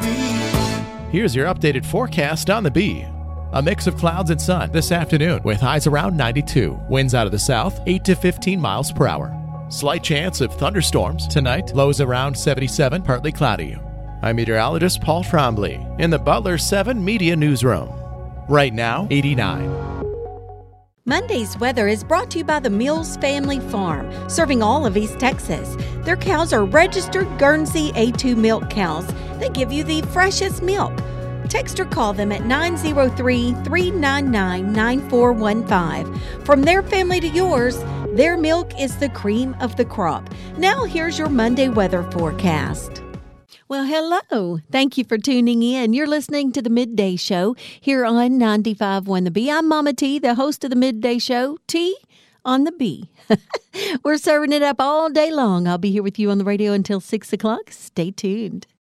Here's your updated forecast on the Bee. A mix of clouds and sun this afternoon with highs around 92. Winds out of the south, 8 to 15 miles per hour. Slight chance of thunderstorms tonight. Lows around 77, partly cloudy. I'm meteorologist Paul Trombley in the Butler 7 Media Newsroom. Right now, 89. Monday's weather is brought to you by the Mills Family Farm, serving all of East Texas. Their cows are registered Guernsey A2 milk cows. They give you the freshest milk. Text or call them at 903-399-9415. From their family to yours, their milk is the cream of the crop. Now here's your Monday weather forecast. Well, hello. Thank you for tuning in. You're listening to the Midday Show here on 95.1 The Bee. I'm Mama T, the host of the Midday Show, T on the Bee. We're serving it up all day long. I'll be here with you on the radio until 6 o'clock. Stay tuned.